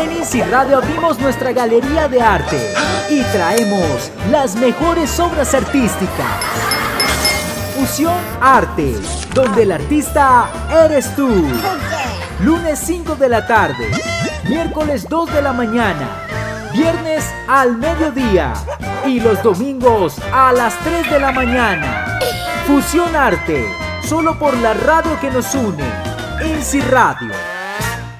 En INSI Radio abrimos nuestra galería de arte y traemos las mejores obras artísticas. Fusión Arte, donde el artista eres tú. Lunes 5 de la tarde, miércoles 2 de la mañana, viernes al mediodía y los domingos a las 3 de la mañana. Fusión Arte, solo por la radio que nos une. INSI Radio.